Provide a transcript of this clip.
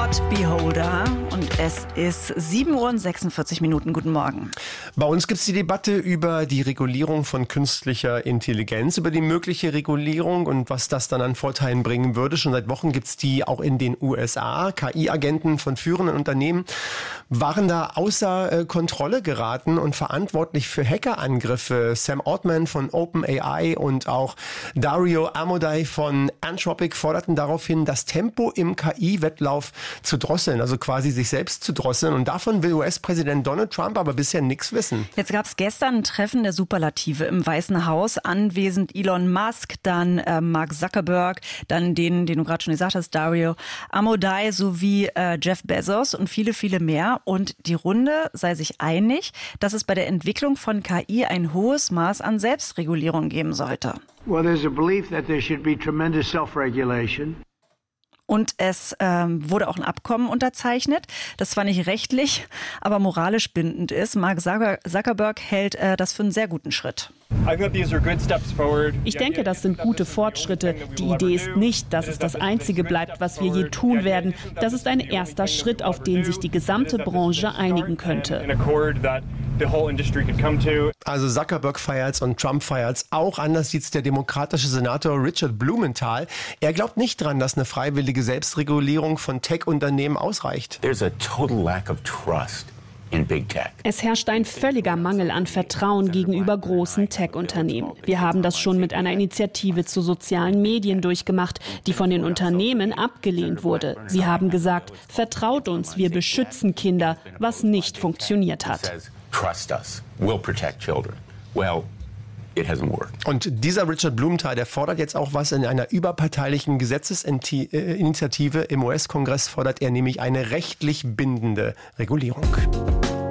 Not Beholder und es ist 7:46 Uhr. Guten Morgen. Bei uns gibt es die Debatte über die Regulierung von künstlicher Intelligenz, über die mögliche Regulierung und was das dann an Vorteilen bringen würde. Schon seit Wochen gibt es die auch in den USA. KI-Agenten von führenden Unternehmen waren da außer Kontrolle geraten und verantwortlich für Hackerangriffe. Sam Altman von OpenAI und auch Dario Amodei von Anthropic forderten daraufhin, das Tempo im KI-Wettlauf zu drosseln, also quasi sich selbst zu drosseln. Und davon will US-Präsident Donald Trump aber bisher nichts wissen. Jetzt gab es gestern ein Treffen der Superlative im Weißen Haus. Anwesend Elon Musk, dann Mark Zuckerberg, dann den du gerade schon gesagt hast, Dario Amodei sowie Jeff Bezos und viele, viele mehr. Und die Runde sei sich einig, dass es bei der Entwicklung von KI ein hohes Maß an Selbstregulierung geben sollte. Well, there's a belief that there should be tremendous self-regulation. Und es wurde auch ein Abkommen unterzeichnet, das zwar nicht rechtlich, aber moralisch bindend ist. Mark Zuckerberg hält das für einen sehr guten Schritt. Ich denke, das sind gute Fortschritte. Die Idee ist nicht, dass es das Einzige bleibt, was wir je tun werden. Das ist ein erster Schritt, auf den sich die gesamte Branche einigen könnte. Also Zuckerberg feiert's und Trump feiert's auch. Anders sieht's der demokratische Senator Richard Blumenthal. Er glaubt nicht dran, dass eine freiwillige Selbstregulierung von Tech-Unternehmen ausreicht. There's a total lack of trust in big tech. Es herrscht ein völliger Mangel an Vertrauen gegenüber großen Tech-Unternehmen. Wir haben das schon mit einer Initiative zu sozialen Medien durchgemacht, die von den Unternehmen abgelehnt wurde. Sie haben gesagt, vertraut uns, wir beschützen Kinder, was nicht funktioniert hat. Trust us. We'll protect children. Well, it hasn't worked. Und dieser Richard Blumenthal, der fordert jetzt auch was in einer überparteilichen Gesetzesinitiative im US-Kongress, fordert er nämlich eine rechtlich bindende Regulierung.